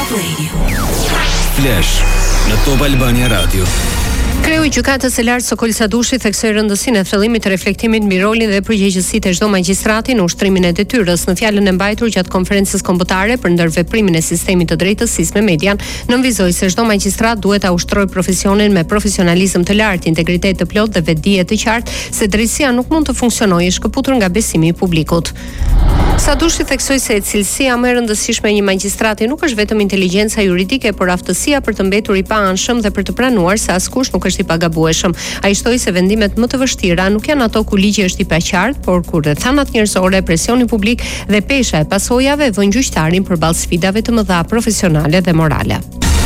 Top Radio. Flash në Top Albania Radio. Kreu I gjykatës së lartë Sokol Sadushi theksoi rëndësinë e thellimit të reflektimit mbi rolin dhe përgjegjësitë e çdo magjistrati në ushtrimin e detyrës. Në fjalën e mbajtur gjatë konferencës kombëtare për ndërveprimin e sistemit të drejtësisë me median, nënvizoi se çdo magjistrat duhet ta ushtrojë profesionin me profesionalizëm të lartë, integritet të plotë dhe vetdije të qartë, se drejtësia nuk mund të funksionojë shkëputur nga besimi I publikut. Sadushi theksoi se cilësia më e rëndësishme e një magjistrati nuk është vetëm inteligjenca juridike, por aftësia për të mbetur I paanshëm dhe për të pranuar se askush nuk është I pagabueshëm. Ai shtoi se vendimet më të vështira nuk janë ato ku ligji është I paqartë, por kur rrethanat njerëzore, presioni publik dhe pesha e pasojave vënë gjyqtarin përballë sfidave të mëdha profesionale dhe morale.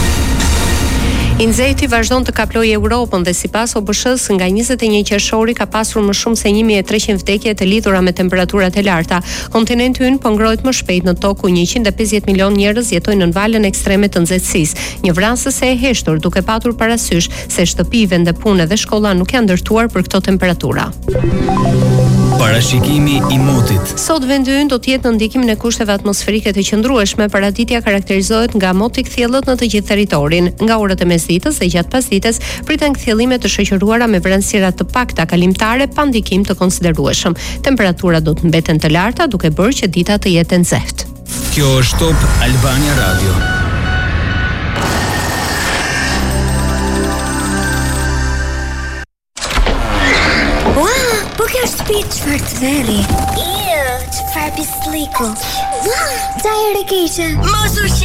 Inzeti vazhdon të kaplojë Europën dhe sipas OBSH-s nga 21 qershori ka pasur më shumë se 1300 vdekje të lidhura me temperaturat e larta. Kontinenti ynë po ngrohet më shpejt në tokë ku 150 milion njerëz jetojnë në valën ekstreme të nxehtësisë. Një vrasëse e heshtur duke patur parasysh se shtëpi, vende pune dhe shkolla nuk janë ndërtuar për këto temperatura. Parashikimi I motit. Sot vendi ynë do të jetë në ndikimin e kushteve atmosferike të qëndrueshme. Paraditja karakterizohet nga mot I kthjellët në të gjithë territorin. Nga orët e mesditës dhe gjatë pasdites priten kthjellime të shoqëruara me vranësira të pakta kalimtare pa ndikim të konsiderueshëm. Temperaturat do të mbeten të larta duke bërë që dita të jetë nxehtë. Kjo është Top Albania Radio. Çfarë të veri? Çfarë pisliku? Sa herë keqe? Mos u